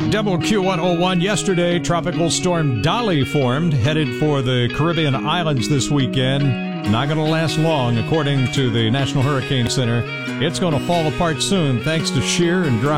WQ101 yesterday, Tropical Storm Dolly formed, headed for the Caribbean islands this weekend. Not going to last long, according to the National Hurricane Center. It's going to fall apart soon thanks to shear and dry